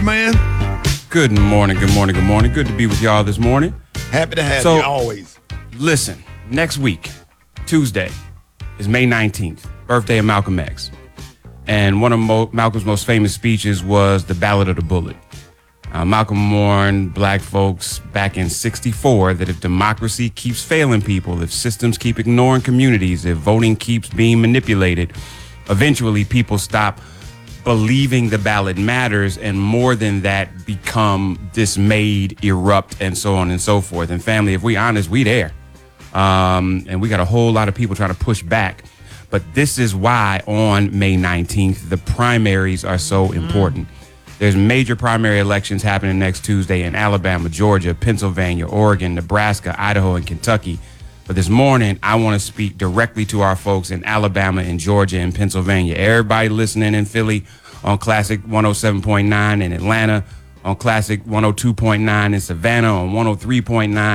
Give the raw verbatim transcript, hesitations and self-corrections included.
you, man? Good morning, good morning, good morning. Good to be with y'all this morning. Happy to have So- you always. Listen, next week, Tuesday, is May nineteenth, birthday of Malcolm X. And one of Mo- Malcolm's most famous speeches was the Ballad of the Bullet. Uh, Malcolm warned black folks back in sixty-four that if democracy keeps failing people, if systems keep ignoring communities, if voting keeps being manipulated, eventually people stop believing the ballot matters, and more than that, become dismayed, erupt, and so on and so forth. And family, if we honest, we there. Um, and we got a whole lot of people trying to push back. But this is why on May nineteenth, the primaries are so important. There's major primary elections happening next Tuesday in Alabama, Georgia, Pennsylvania, Oregon, Nebraska, Idaho, and Kentucky. But this morning, I want to speak directly to our folks in Alabama and Georgia and Pennsylvania. Everybody listening in Philly on Classic one oh seven point nine, in Atlanta on Classic one oh two point nine, in Savannah on one oh three point nine.